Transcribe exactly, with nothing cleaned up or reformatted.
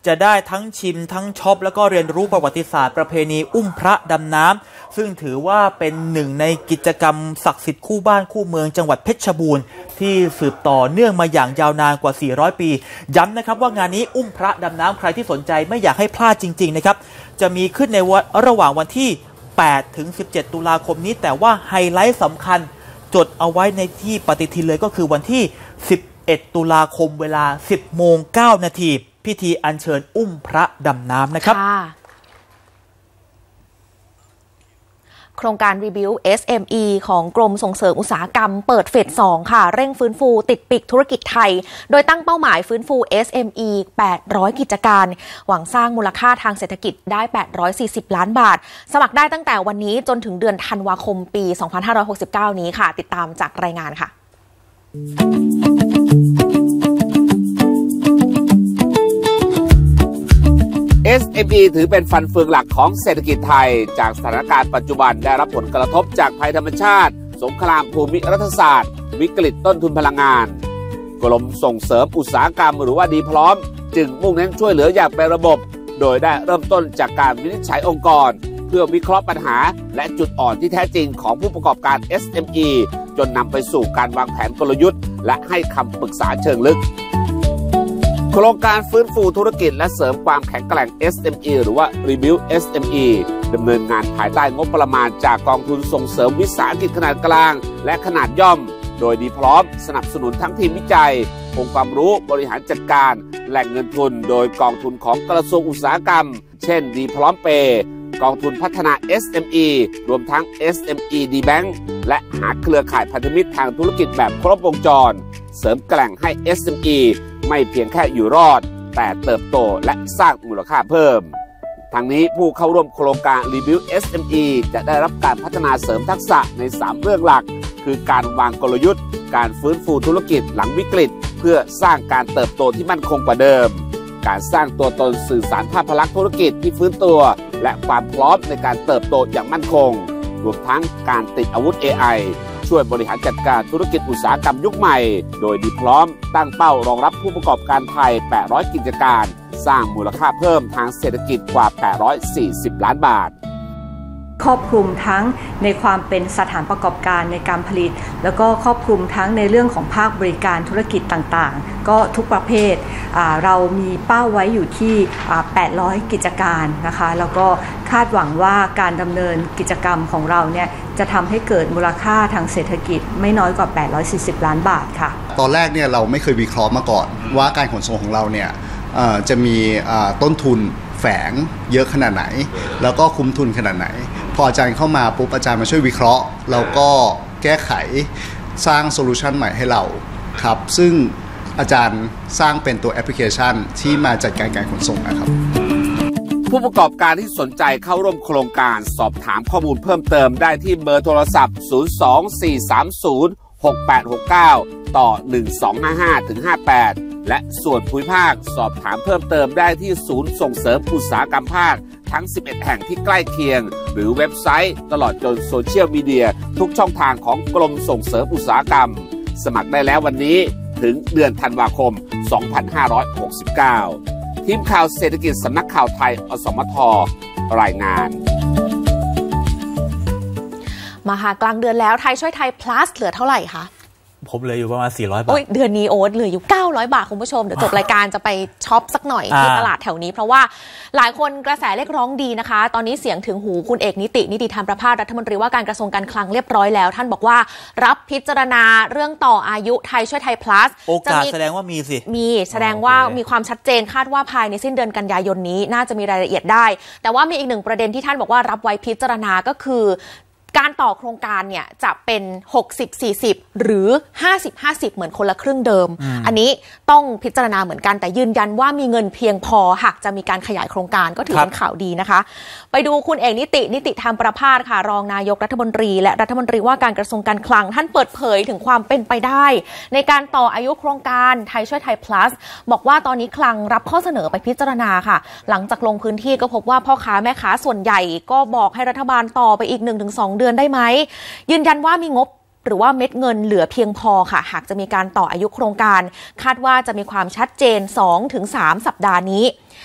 จะได้ทั้งชิมทั้งช็อปแล้วก็เรียนรู้ประวัติศาสตร์ประเพณีอุ้มพระดำน้ำซึ่งถือว่าเป็นหนึ่งในกิจกรรมศักดิ์สิทธิ์คู่บ้านคู่เมืองจังหวัดเพชรบูรณ์ที่สืบต่อเนื่องมาอย่างยาวนานกว่าสี่ร้อยปีย้ำนะครับว่างานนี้อุ้มพระดำน้ำใครที่สนใจไม่อยากให้พลาดจริงๆนะครับจะมีขึ้นในวันระหว่างวันที่แปดถึงสิบเจ็ดตุลาคมนี้แต่ว่าไฮไลท์สำคัญจดเอาไว้ในที่ปฏิทินเลยก็คือวันที่สิบเอ็ดตุลาคมเวลา สิบโมงเก้านาทีพิธีอัญเชิญอุ้มพระดำน้ำนะครับโครงการ Rebuild เอส เอ็ม อี ของกรมส่งเสริมอุตสาหกรรมเปิดเฟสสองค่ะเร่งฟื้นฟูติดปีกธุรกิจไทยโดยตั้งเป้าหมายฟื้นฟู เอส เอ็ม อี แปดร้อยกิจการหวังสร้างมูลค่าทางเศรษฐกิจได้แปดร้อยสี่สิบล้านบาทสมัครได้ตั้งแต่วันนี้จนถึงเดือนธันวาคมปีสองพันห้าร้อยหกสิบเก้านี้ค่ะติดตามจากรายงานค่ะเอส เอ็ม อี ถือเป็นฟันเฟืองหลักของเศรษฐกิจไทยจากสถานการณ์ปัจจุบันได้รับผลกระทบจากภัยธรรมชาติสงครามภูมิรัฐศาสตร์วิกฤตต้นทุนพลังงานกรมส่งเสริมอุตสาหกรรมหรือว่าดีพร้อมจึงมุ่งเน้นช่วยเหลืออย่างเป็นระบบโดยได้เริ่มต้นจากการวินิจฉัยองค์กรเพื่อวิเคราะห์ปัญหาและจุดอ่อนที่แท้จริงของผู้ประกอบการ เอส เอ็ม อี จนนำไปสู่การวางแผนกลยุทธ์และให้คำปรึกษาเชิงลึกโครงการฟื้นฟูธุรกิจและเสริมความแข็งแกร่ง เอส เอ็ม อี หรือว่า Rebuild เอส เอ็ม อี ดำเนินงานภายใต้งบประมาณจากกองทุนส่งเสริมวิสาหกิจขนาดกลางและขนาดย่อมโดยดีพร้อมสนับสนุนทั้งทีมวิจัยองค์ความรู้บริหารจัดการแหล่งเงินทุนโดยกองทุนของกระทรวงอุตสาหกรรมเช่นดีพร้อมเปย์กองทุนพัฒนา เอส เอ็ม อี รวมทั้ง เอส เอ็ม อี ดี Bank และหาเครือข่ายพันธมิตรทางธุรกิจแบบครบวงจรเสริมแกร่งให้ เอส เอ็ม อี ไม่เพียงแค่อยู่รอดแต่เติบโตและสร้างมูลค่าเพิ่มทั้งนี้ผู้เข้าร่วมโครงการ Rebuild เอส เอ็ม อี จะได้รับการพัฒนาเสริมทักษะในสามเรื่องหลักคือการวางกลยุทธ์การฟื้นฟูธุรกิจหลังวิกฤตเพื่อสร้างการเติบโตที่มั่นคงกว่าเดิมการสร้างตัวตนสื่อสารภาพลักษณ์ธุรกิจที่ฟื้นตัวและความพร้อมในการเติบโตอย่างมั่นคงรวมทั้งการติดอาวุธ เอ ไอ ช่วยบริหารจัดการธุรกิจอุตสาหกรรมยุคใหม่โดยดีพร้อมตั้งเป้ารองรับผู้ประกอบการไทยแปดร้อยกิจการสร้างมูลค่าเพิ่มทางเศรษฐกิจกว่าแปดร้อยสี่สิบล้านบาทครอบคลุมทั้งในความเป็นสถานประกอบการในการผลิตแล้วก็ครอบคลุมทั้งในเรื่องของภาคบริการธุรกิจต่างๆก็ทุกประเภทเรามีเป้าไว้อยู่ที่แปดร้อยกิจการนะคะแล้วก็คาดหวังว่าการดำเนินกิจกรรมของเราเนี่ยจะทำให้เกิดมูลค่าทางเศรษฐกิจไม่น้อยกว่าแปดร้อยสี่สิบล้านบาทค่ะตอนแรกเนี่ยเราไม่เคยวิเคราะห์มาก่อนว่าการขนส่งของเราเนี่ยจะมีต้นทุนแฝงเยอะขนาดไหนแล้วก็คุ้มทุนขนาดไหนพออาจารย์เข้ามาปุ๊บอาจารย์มาช่วยวิเคราะห์แล้วก็แก้ไขสร้างโซลูชันใหม่ให้เราครับซึ่งอาจารย์สร้างเป็นตัวแอปพลิเคชันที่มาจัดการการขนส่งนะครับผู้ประกอบการที่สนใจเข้าร่วมโครงการสอบถามข้อมูลเพิ่มเติมได้ที่เบอร์โทรศัพท์ศูนย์ สอง สี่ สาม ศูนย์ หก แปด หก เก้าต่อหนึ่ง สอง ห้า ห้า ถึง ห้า แปดและส่วนภูมิภาคสอบถามเพิ่มเติมได้ที่ศูนย์ส่งเสริมอุตสาหกรรมภาคทั้งสิบเอ็ดแห่งที่ใกล้เคียงหรือเว็บไซต์ตลอดจนโซเชียลมีเดียทุกช่องทางของกรมส่งเสริมอุตสาหกรรมสมัครได้แล้ววันนี้ถึงเดือนธันวาคมสองพันห้าร้อยหกสิบเก้าทีมข่าวเศรษฐกิจสำนักข่าวไทยอสมทรายงานมาหากลางเดือนแล้วไทยช่วยไทย plus เหลือเท่าไหร่คะผมเหลืออยู่ประมาณสี่ร้อยบาทเดือนนี้โอ๊ตเหลืออยู่เก้าร้อยบาทคุณผู้ชมเดี๋ยวจบรายการจะไปช็อปสักหน่อยที่ตลาดแถวนี้เพราะว่าหลายคนกระแสเรียกร้องดีนะคะตอนนี้เสียงถึงหูคุณเอกนิตินิติธรรมประภาสรัฐมนตรีว่าการกระทรวงการคลังเรียบร้อยแล้วท่านบอกว่ารับพิจารณาเรื่องต่ออายุไทยช่วยไทย plus โอกาสแสดงว่ามีสิมีแสดงว่ามีความชัดเจนคาดว่าภายในสิ้นเดือนกันยายนนี้น่าจะมีรายละเอียดได้แต่ว่ามีอีกหนึ่งประเด็นที่ท่านบอกว่ารับไว้พิจารณาก็คือการต่อโครงการเนี่ยจะเป็นหกสิบ สี่สิบหรือห้าสิบ ห้าสิบเหมือนคนละครึ่งเดิม อ, อันนี้ต้องพิจารณาเหมือนกันแต่ยืนยันว่ามีเงินเพียงพอหากจะมีการขยายโครงการก็ถือเป็นข่าวดีนะคะไปดูคุณเอกนิตินิติธรรมประภาสค่ะรองนายกรัฐมนตรีและรัฐมนตรีว่าการกระทรวงการคลังท่านเปิดเผยถึงความเป็นไปได้ในการต่ออายุโครงการไทยช่วยไทย plus บอกว่าตอนนี้คลังรับข้อเสนอไปพิจารณาค่ะหลังจากลงพื้นที่ก็พบว่าพ่อค้าแม่ค้าส่วนใหญ่ก็บอกให้รัฐบาลต่อไปอีก หนึ่งถึงสอง เดือนได้ไหมยืนยันว่ามีงบหรือว่าเม็ดเงินเหลือเพียงพอค่ะหากจะมีการต่ออายุโครงการคาดว่าจะมีความชัดเจน สองถึงสาม สัปดาห์นี้